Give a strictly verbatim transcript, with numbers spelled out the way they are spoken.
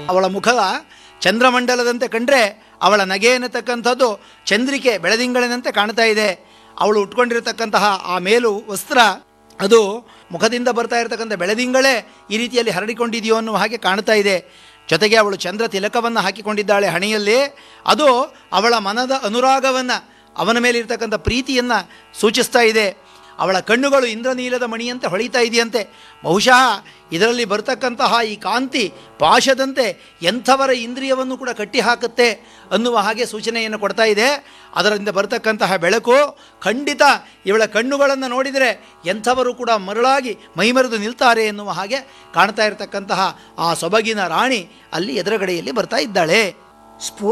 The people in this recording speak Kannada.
ಅವಳ ಮುಖ ಚಂದ್ರಮಂಡಲದಂತೆ ಕಂಡ್ರೆ ಅವಳ ನಗೆ ಎನ್ನತಕ್ಕಂಥದ್ದು ಚಂದ್ರಿಕೆ ಬೆಳದಿಂಗಳಿನಂತೆ ಕಾಣ್ತಾ ಇದೆ. ಅವಳು ಉಟ್ಕೊಂಡಿರತಕ್ಕಂತಹ ಆ ಮೇಲು ವಸ್ತ್ರ ಅದು ಮುಖದಿಂದ ಬರ್ತಾ ಇರತಕ್ಕಂಥ ಬೆಳದಿಂಗಳೇ ಈ ರೀತಿಯಲ್ಲಿ ಹರಡಿಕೊಂಡಿದೆಯೋ ಅನ್ನುವ ಹಾಗೆ ಕಾಣ್ತಾ ಇದೆ. ಜೊತೆಗೆ ಅವಳು ಚಂದ್ರ ತಿಲಕವನ್ನು ಹಾಕಿಕೊಂಡಿದ್ದಾಳೆ ಹಣೆಯಲ್ಲಿ. ಅದು ಅವಳ ಮನದ ಅನುರಾಗವನ್ನು, ಅವನ ಮೇಲೆ ಇರತಕ್ಕಂಥ ಪ್ರೀತಿಯನ್ನು ಸೂಚಿಸ್ತಾ ಇದೆ. ಅವಳ ಕಣ್ಣುಗಳು ಇಂದ್ರನೀಲದ ಮಣಿಯಂತೆ ಹೊಳಿತಾ ಇದೆಯಂತೆ. ಬಹುಶಃ ಇದರಲ್ಲಿ ಬರ್ತಕ್ಕಂತಹ ಈ ಕಾಂತಿ ಪಾಶದಂತೆ ಎಂಥವರ ಇಂದ್ರಿಯವನ್ನು ಕೂಡ ಕಟ್ಟಿ ಹಾಕುತ್ತೆ ಅನ್ನುವ ಹಾಗೆ ಸೂಚನೆಯನ್ನು ಕೊಡ್ತಾ ಇದೆ. ಅದರಿಂದ ಬರ್ತಕ್ಕಂತಹ ಬೆಳಕು ಖಂಡಿತ ಇವಳ ಕಣ್ಣುಗಳನ್ನು ನೋಡಿದರೆ ಎಂಥವರು ಕೂಡ ಮರಳಾಗಿ ಮೈಮರೆದು ನಿಲ್ತಾರೆ ಎನ್ನುವ ಹಾಗೆ ಕಾಣ್ತಾ ಇರತಕ್ಕಂತಹ ಆ ಸೊಬಗಿನ ರಾಣಿ ಅಲ್ಲಿ ಎದುರುಗಡೆಯಲ್ಲಿ ಬರ್ತಾ ಇದ್ದಾಳೆ. ಸ್ಫೂ